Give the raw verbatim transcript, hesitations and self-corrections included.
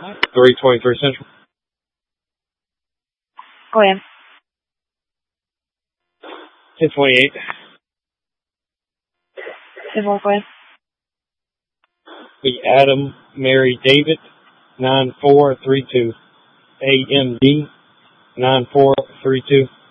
three twenty-three Central. Go ahead. ten twenty-eight. ten four, go ahead. Be Adam, Mary, David, nine four three two. A M D, nine four three two.